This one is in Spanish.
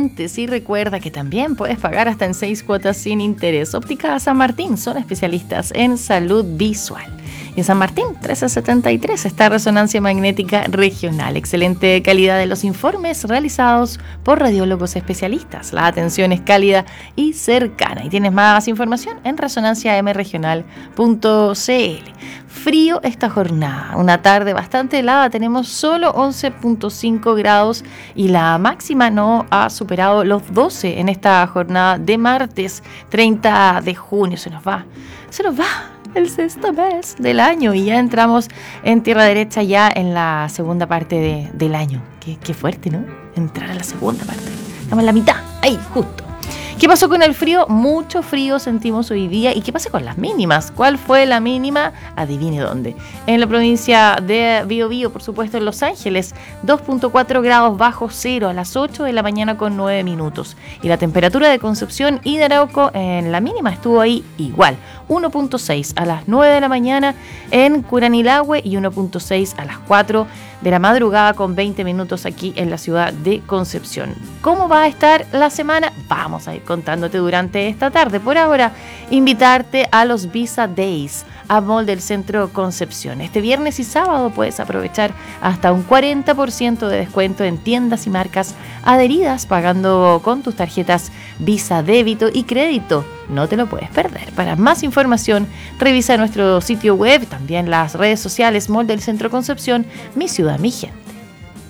lentes y recuerda que también puedes pagar hasta en 6 cuotas sin interés. Óptica San Martín son especialistas en salud visual. En San Martín 1373 está Resonancia Magnética Regional. Excelente calidad de los informes realizados por radiólogos especialistas. La atención es cálida y cercana. Y tienes más información en resonanciamregional.cl. Frío esta jornada, una tarde bastante helada, tenemos solo 11.5 grados y la máxima no ha superado los 12 en esta jornada de martes 30 de junio. Se nos va el sexto mes del año y ya entramos en tierra derecha ya en la segunda parte del año. Qué fuerte, ¿no? Entrar a la segunda parte. Estamos en la mitad, ahí, justo. ¿Qué pasó con el frío? Mucho frío sentimos hoy día. ¿Y qué pasa con las mínimas? ¿Cuál fue la mínima? Adivine dónde. En la provincia de Biobío, por supuesto, en Los Ángeles, 2.4 grados bajo cero a las 8 de la mañana con 9 minutos. Y la temperatura de Concepción y de Arauco en la mínima estuvo ahí igual. 1.6 a las 9 de la mañana en Curanilahue y 1.6 a las 4 de la madrugada con 20 minutos aquí en la ciudad de Concepción. ¿Cómo va a estar la semana? Vamos a ir contándote durante esta tarde. Por ahora, invitarte a los Visa Days a Mall del Centro Concepción. Este viernes y sábado puedes aprovechar hasta un 40% de descuento en tiendas y marcas adheridas pagando con tus tarjetas Visa Débito y Crédito. No te lo puedes perder. Para más información, revisa nuestro sitio web, también las redes sociales Mall del Centro Concepción, Mi Ciudad, Mi Gente.